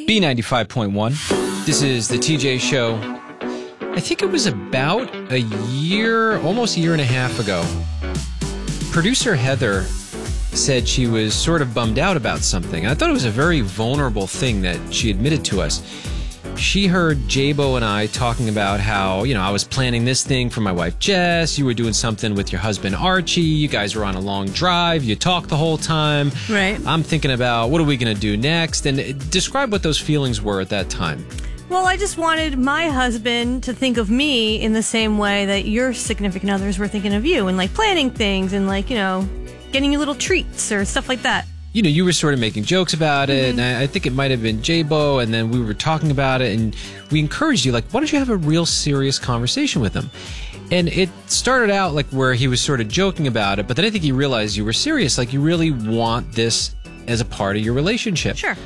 B95.1. This is the TJ Show. I think it was about a year, almost a year and a half ago. Producer Heather said she was sort of bummed out about something. I thought it was a very vulnerable thing that she admitted to us. She heard J-Bo and I talking about how, I was planning this thing for my wife Jess. You were doing something with your husband Archie. You guys were on a long drive. You talked the whole time. Right. I'm thinking about what are we going to do next? And describe what those feelings were at that time. Well, I just wanted my husband to think of me in the same way that your significant others were thinking of you, and like planning things and like, getting you little treats or stuff like that. You were sort of making jokes about it, and I think it might have been J-Bo, and then we were talking about it, and we encouraged you, like, why don't you have a real serious conversation with him? And it started out like where he was sort of joking about it, but then I think he realized you were serious, like you really want this as a part of your relationship. Sure.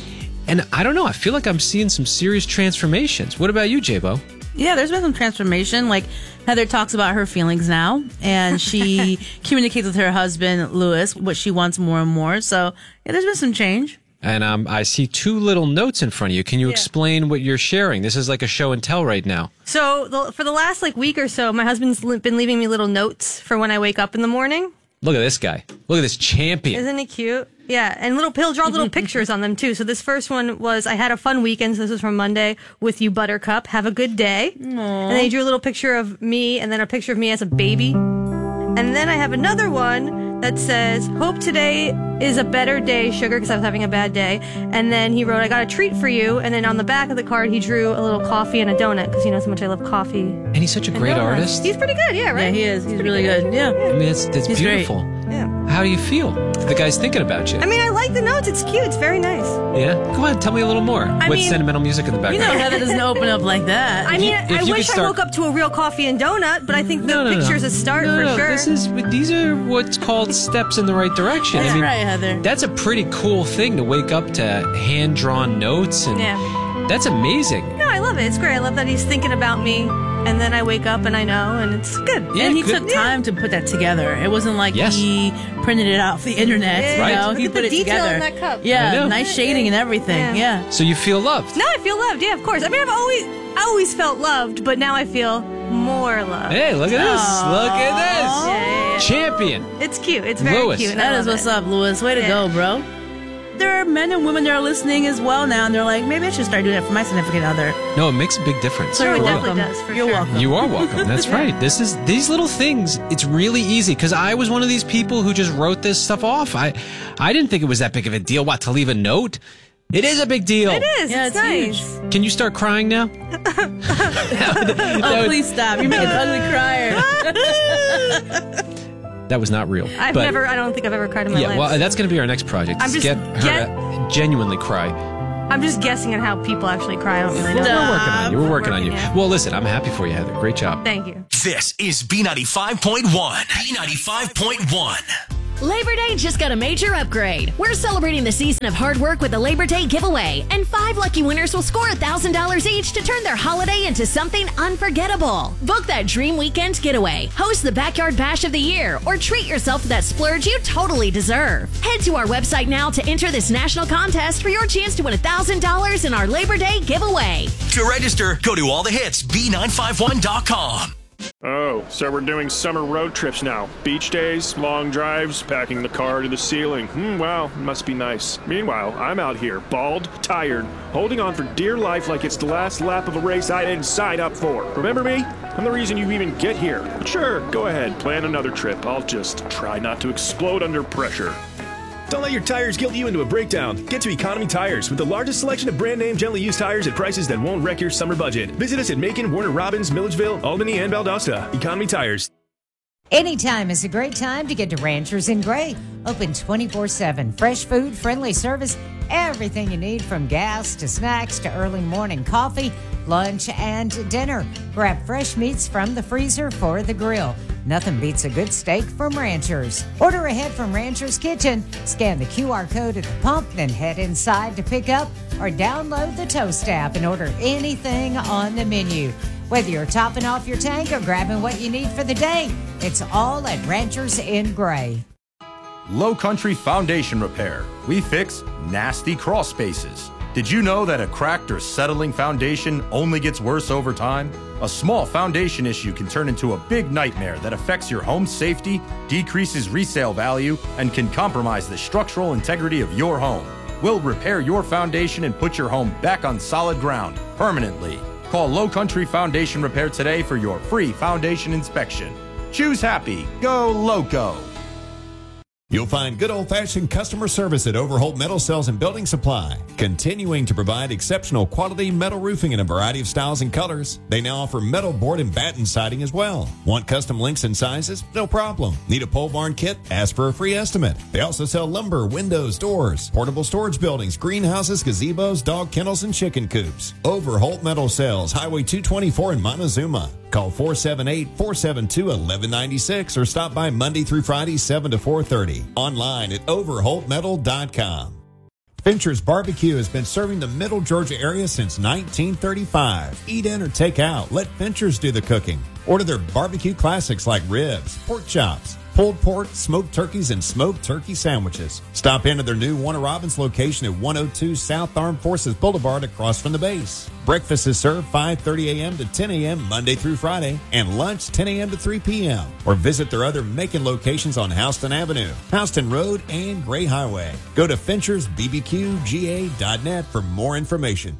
And I don't know, I feel like I'm seeing some serious transformations. What about you, J-Bo? Yeah, there's been some transformation. Like, Heather talks about her feelings now, and she communicates with her husband, Lewis, what she wants more and more. So, yeah, there's been some change. And I see two little notes in front of you. Can you explain what you're sharing? This is like a show and tell right now. So, for the last week or so, my husband's been leaving me little notes for when I wake up in the morning. Look at this guy. Look at this champion. Isn't he cute? Yeah, and he'll draw little pictures on them, too. So this first one was, I had a fun weekend, so this was from Monday, with you, Buttercup. Have a good day. Aww. And then he drew a little picture of me, and then a picture of me as a baby. And then I have another one that says, hope today is a better day, sugar, because I was having a bad day. And then he wrote, I got a treat for you. And then on the back of the card, he drew a little coffee and a donut, because you know how much I love coffee. And he's such a great artist. He's pretty good, yeah, right? Yeah, he is. He's really good. Yeah. I mean, that's beautiful. Great. Yeah. How do you feel? The guy's thinking about you. I mean, I like the notes. It's cute. It's very nice. Yeah? Go ahead. Tell me a little more. What's sentimental music in the background? Heather doesn't open up like that. I mean, I wish I woke up to a real coffee and donut, but I think the picture's a start for sure. These are what's called steps in the right direction. That's right, Heather. That's a pretty cool thing to wake up to hand-drawn notes. And that's amazing. No, I love it. It's great. I love that he's thinking about me. And then I wake up and I know, and it's good. Yeah, and he took time to put that together. It wasn't like he printed it out off the internet. Yeah. He put it together. In that cup. Yeah, nice shading and everything. Yeah. So you feel loved? No, I feel loved. Yeah, of course. I mean, I always felt loved, but now I feel more loved. Hey, look at this! Look at this! Yeah. Champion. It's cute. It's very Lewis. cute. That is what's up, Lewis. Way to go, bro. There are men and women that are listeing as well now, and they're like, maybe I should start doing that for my significant other. No, it makes a big difference. So it definitely does, for You're welcome. You are welcome. That's right. These little things, it's really easy, because I was one of these people who just wrote this stuff off. I didn't think it was that big of a deal. What, to leave a note? It is a big deal. It is. Yeah, it's nice. Huge. Can you start crying now? Please stop. You're making an ugly crier. That was not real. I don't think I've ever cried in my life. Yeah, well, that's going to be our next project. Get her to genuinely cry. I'm just guessing at how people actually cry. I don't really know. We're working on you. We're working on you. Well, listen, I'm happy for you, Heather. Great job. Thank you. This is B95.1. B95.1. Labor Day just got a major upgrade. We're celebrating the season of hard work with the Labor Day giveaway, and 5 lucky winners will score $1,000 each to turn their holiday into something unforgettable. Book that dream weekend getaway, host the Backyard Bash of the Year, or treat yourself to that splurge you totally deserve. Head to our website now to enter this national contest for your chance to win $1,000 in our Labor Day giveaway. To register, go to allthehits.b951.com. Oh, so we're doing summer road trips now. Beach days, long drives, packing the car to the ceiling. Wow, must be nice. Meanwhile, I'm out here, bald, tired, holding on for dear life like it's the last lap of a race I didn't sign up for. Remember me? I'm the reason you even get here. But sure, go ahead, plan another trip. I'll just try not to explode under pressure. Don't let your tires guilt you into a breakdown. Get to Economy Tires with the largest selection of brand name gently used tires at prices that won't wreck your summer budget. Visit us at Macon, Warner Robins, Milledgeville, Albany, and Valdosta. Economy Tires. Anytime is a great time to get to Ranchers in Gray. Open 24/7. Fresh food, friendly service, everything you need from gas to snacks to early morning coffee, lunch, and dinner. Grab fresh meats from the freezer for the grill. Nothing beats a good steak from Ranchers. Order ahead from Ranchers Kitchen. Scan the QR code at the pump, then head inside to pick up or download the Toast app and order anything on the menu. Whether you're topping off your tank or grabbing what you need for the day, it's all at Ranchers in Gray. Low Country Foundation Repair. We fix nasty crawl spaces. Did you know that a cracked or settling foundation only gets worse over time? A small foundation issue can turn into a big nightmare that affects your home's safety, decreases resale value, and can compromise the structural integrity of your home. We'll repair your foundation and put your home back on solid ground permanently. Call Low Country Foundation Repair today for your free foundation inspection. Choose happy. Go Loco. You'll find good old-fashioned customer service at Overholt Metal Sales and Building Supply, continuing to provide exceptional quality metal roofing in a variety of styles and colors. They now offer metal board and batten siding as well. Want custom lengths and sizes? No problem. Need a pole barn kit? Ask for a free estimate. They also sell lumber, windows, doors, portable storage buildings, greenhouses, gazebos, dog kennels, and chicken coops. Overholt Metal Sales, Highway 224 in Montezuma. Call 478-472-1196 or stop by Monday through Friday, 7 to 4:30. Online at overholtmetal.com. Fincher's Barbecue has been serving the Middle Georgia area since 1935. Eat in or take out. Let Fincher's do the cooking. Order their barbecue classics like ribs, pork chops, pulled pork, smoked turkeys, and smoked turkey sandwiches. Stop into their new Warner Robins location at 102 South Armed Forces Boulevard across from the base. Breakfast is served 5:30 a.m. to 10 a.m. Monday through Friday, and lunch 10 a.m. to 3 p.m. Or visit their other Macon locations on Houston Avenue, Houston Road, and Gray Highway. Go to finchersbbqga.net for more information.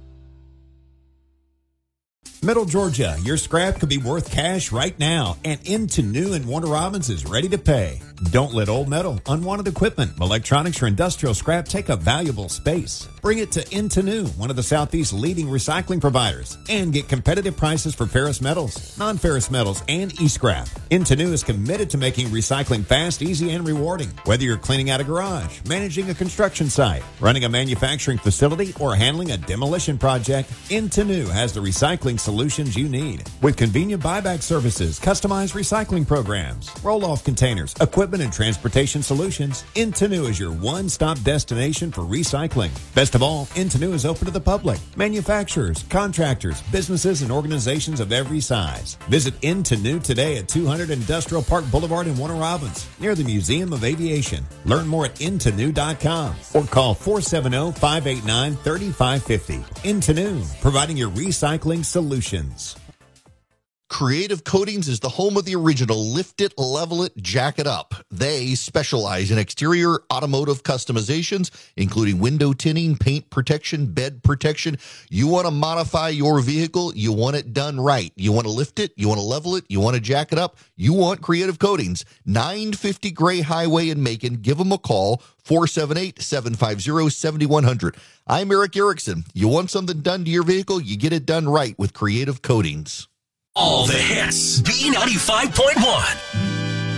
Middle Georgia, your scrap could be worth cash right now, and Into New and Warner Robins is ready to pay. Don't let old metal, unwanted equipment, electronics, or industrial scrap take up valuable space. Bring it to Into New, one of the Southeast's leading recycling providers, and get competitive prices for ferrous metals, non-ferrous metals, and e-scrap. Into New is committed to making recycling fast, easy, and rewarding. Whether you're cleaning out a garage, managing a construction site, running a manufacturing facility, or handling a demolition project, Into New has the recycling solutions you need. With convenient buyback services, customized recycling programs, roll-off containers, equipment and transportation solutions, Into New is your one-stop destination for recycling. Best of all, Into New is open to the public, manufacturers, contractors, businesses, and organizations of every size. Visit Into New today at 200 Industrial Park Boulevard in Warner Robins, near the Museum of Aviation. Learn more at intonew.com or call 470-589-3550. Into New, providing your recycling solutions. Creative Coatings is the home of the original Lift It, Level It, Jack It Up. They specialize in exterior automotive customizations, including window tinting, paint protection, bed protection. You want to modify your vehicle, you want it done right. You want to lift it, you want to level it, you want to jack it up. You want Creative Coatings. 950 Gray Highway in Macon. Give them a call, 478-750-7100. I'm Eric Erickson. You want something done to your vehicle, you get it done right with Creative Coatings. All the hits. B95.1.